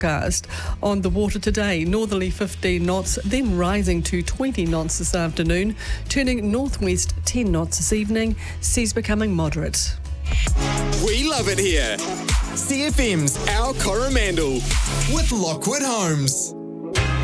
forecast. On the water today, northerly 15 knots, then rising to 20 knots this afternoon, turning northwest 10 knots this evening, seas becoming moderate. We love it here. CFM's Our Coromandel with Lockwood Homes.